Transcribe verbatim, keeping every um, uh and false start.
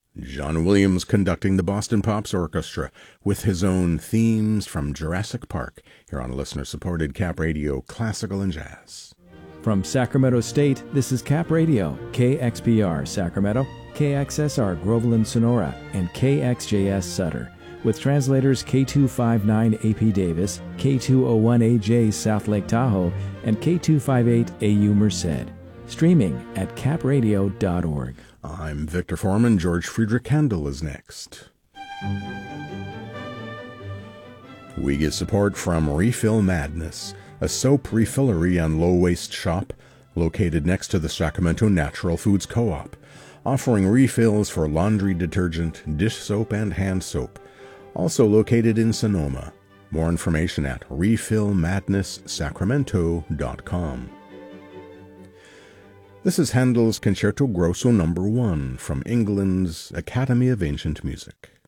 John Williams conducting the Boston Pops Orchestra with his own themes from Jurassic Park here on listener-supported Cap Radio Classical and Jazz. From Sacramento State, this is Cap Radio, K X P R Sacramento, K X S R Groveland Sonora, and K X J S Sutter, with translators K two fifty-nine A P Davis, K two oh one A J South Lake Tahoe, and K two fifty-eight A U Merced. Streaming at cap radio dot org. I'm Victor Foreman. George Friedrich Handel is next. We get support from Refill Madness, a soap refillery and low-waste shop located next to the Sacramento Natural Foods Co-op, offering refills for laundry detergent, dish soap, and hand soap. Also located in Sonoma. More information at refill madness sacramento dot com. This is Handel's Concerto Grosso Number One from England's Academy of Ancient Music.